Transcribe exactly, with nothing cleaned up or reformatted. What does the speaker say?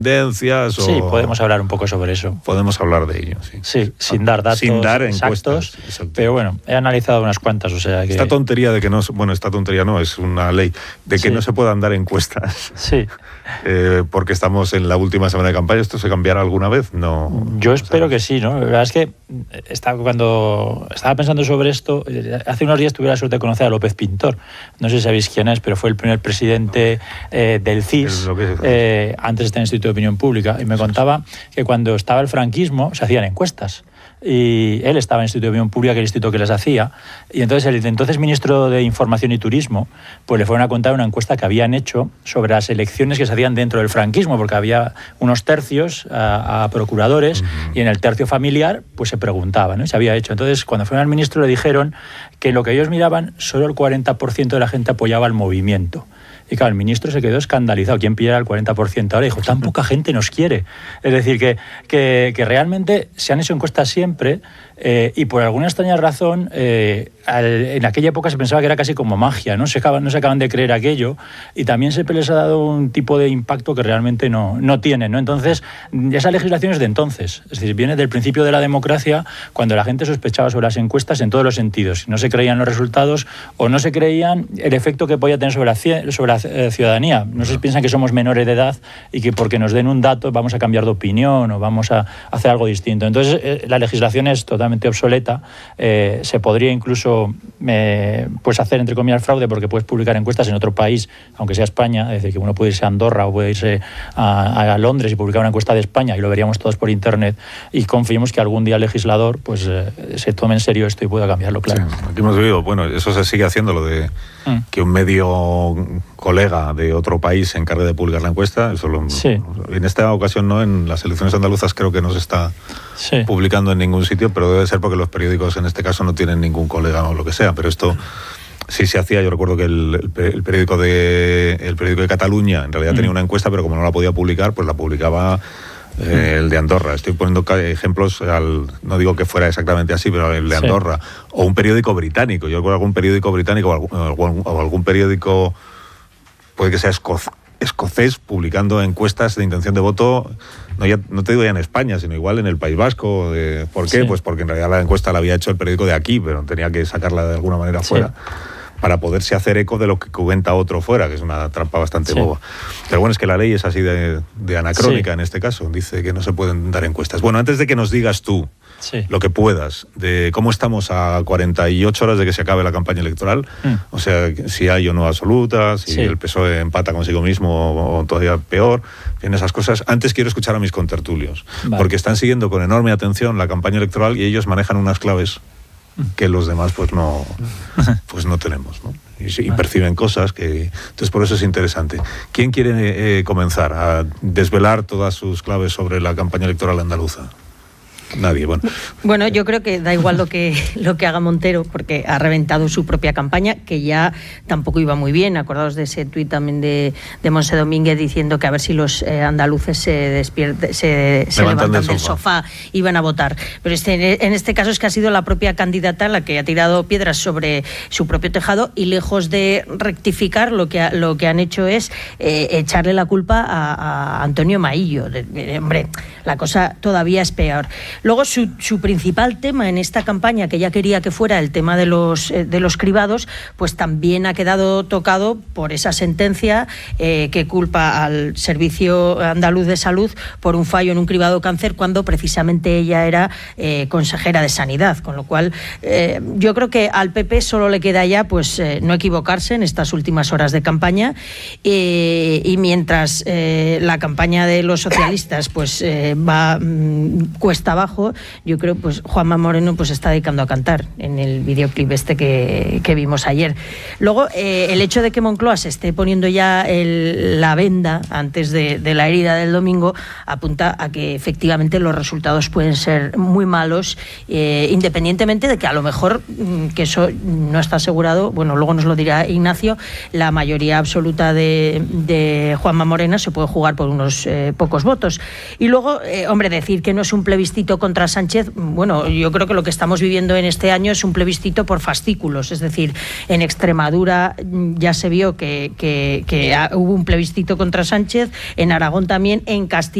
tendencias o... Sí, podemos hablar un poco sobre eso. Podemos hablar de ello, sí. Sí, sin dar datos sin dar exactos, encuestas, pero bueno, he analizado unas cuantas, o sea que... Esta tontería de que no... Bueno, esta tontería no, es una ley, de que sí. no se puedan dar encuestas. Sí. Eh, porque estamos en la última semana de campaña, ¿esto se cambiará alguna vez? No. Yo espero que sí, ¿no? La verdad es que estaba, cuando estaba pensando sobre esto, hace unos días tuve la suerte de conocer a López Pintor. No sé si sabéis quién es, pero fue el primer presidente eh, del C I S, eh, antes de estar en el Instituto de Opinión Pública, y me contaba que cuando estaba el franquismo se hacían encuestas. Y él estaba en el Instituto de Opinión Pública, que era el instituto que les hacía, y entonces el entonces ministro de Información y Turismo pues le fueron a contar una encuesta que habían hecho sobre las elecciones que se hacían dentro del franquismo, porque había unos tercios a, a procuradores, uh-huh. y en el tercio familiar pues se preguntaba, ¿no? Se había hecho. Entonces, cuando fueron al ministro le dijeron que lo que ellos miraban, solo el cuarenta por ciento de la gente apoyaba al movimiento. Y claro, el ministro se quedó escandalizado. ¿Quién pillara el cuarenta por ciento ahora? Dijo, tan poca gente nos quiere. Es decir, que, que, que realmente se han hecho encuestas siempre, eh, y por alguna extraña razón, eh, al, en aquella época se pensaba que era casi como magia, ¿no? Se acaban, no se acaban de creer aquello, y también siempre les ha dado un tipo de impacto que realmente no, no tienen, ¿no? Entonces, esa legislación es de entonces. Es decir, viene del principio de la democracia, cuando la gente sospechaba sobre las encuestas en todos los sentidos. No se creían los resultados o no se creían el efecto que podía tener sobre la, sobre la eh, ciudadanía. No sé si piensan que somos menores de edad y que porque nos den un dato vamos a cambiar de opinión o vamos a hacer algo distinto. Entonces, eh, la legislación es totalmente obsoleta. Eh, se podría incluso eh, pues hacer, entre comillas, fraude, porque puedes publicar encuestas en otro país, aunque sea España. Es decir, que uno puede irse a Andorra o puede irse a, a Londres y publicar una encuesta de España, y lo veríamos todos por internet, y confiemos que algún día el legislador pues eh, se tome en serio esto y pueda cambiarlo, claro. Sí, aquí hemos visto, bueno, eso se sigue haciendo, lo de mm. que un medio colega de otro país se encargue de publicar la encuesta. Eso lo, sí. En esta ocasión no, en las elecciones andaluzas creo que no se está sí. publicando en ningún sitio, pero debe ser porque los periódicos en este caso no tienen ningún colega o lo que sea, pero esto sí se hacía. Yo recuerdo que el, el periódico de el periódico de Cataluña en realidad mm. tenía una encuesta, pero como no la podía publicar, pues la publicaba eh, el de Andorra. Estoy poniendo ejemplos, al, no digo que fuera exactamente así, pero el de Andorra, sí. o un periódico británico. Yo recuerdo algún periódico británico o algún, o algún periódico, puede que sea escocés, escocés, publicando encuestas de intención de voto, no, ya, no te digo ya en España, sino igual en el País Vasco. De, ¿Por qué? Sí. Pues porque en realidad la encuesta la había hecho el periódico de aquí, pero tenía que sacarla de alguna manera fuera, sí. para poderse hacer eco de lo que comenta otro fuera, que es una trampa bastante sí. boba. Pero bueno, es que la ley es así de, de anacrónica sí. en este caso, dice que no se pueden dar encuestas. Bueno, antes de que nos digas tú sí. lo que puedas, de cómo estamos a cuarenta y ocho horas de que se acabe la campaña electoral, mm. o sea, si hay o no absoluta, si sí. el P S O E empata consigo mismo o, o todavía peor, en esas cosas, antes quiero escuchar a mis contertulios, vale. porque están siguiendo con enorme atención la campaña electoral y ellos manejan unas claves que los demás pues no pues no tenemos, ¿no? Y, y perciben cosas que... Entonces por eso es interesante. ¿Quién quiere eh, comenzar a desvelar todas sus claves sobre la campaña electoral andaluza? Nadie, bueno. Bueno, yo creo que da igual lo que, lo que haga Montero, porque ha reventado su propia campaña, que ya tampoco iba muy bien. Acordaos de ese tuit también de, de Monse Domínguez diciendo que a ver si los eh, andaluces se, despierte, se, se levantan del sofá y van a votar. Pero este, en este caso es que ha sido la propia candidata la que ha tirado piedras sobre su propio tejado, y lejos de rectificar, lo que, ha, lo que han hecho es eh, echarle la culpa a, a Antonio Maillo. De, de, hombre, la cosa todavía es peor. Luego, su, su principal tema en esta campaña, que ya quería que fuera el tema de los, eh, de los cribados, pues también ha quedado tocado por esa sentencia eh, que culpa al Servicio Andaluz de Salud por un fallo en un cribado cáncer, cuando precisamente ella era eh, consejera de Sanidad. Con lo cual, eh, yo creo que al P P solo le queda ya pues eh, no equivocarse en estas últimas horas de campaña, eh, y mientras eh, la campaña de los socialistas pues eh, va mm, cuesta abajo, yo creo pues Juanma Moreno pues está dedicando a cantar en el videoclip este que, que vimos ayer. Luego, eh, el hecho de que Moncloa se esté poniendo ya el, la venda antes de, de la herida del domingo apunta a que efectivamente los resultados pueden ser muy malos, eh, independientemente de que a lo mejor, que eso no está asegurado, bueno, luego nos lo dirá Ignacio, la mayoría absoluta de, de Juanma Moreno se puede jugar por unos eh, pocos votos. Y luego, eh, hombre, decir que no es un plebiscito contra Sánchez, bueno, yo creo que lo que estamos viviendo en este año es un plebiscito por fascículos, es decir, en Extremadura ya se vio que, que, que hubo un plebiscito contra Sánchez, en Aragón también, en Castilla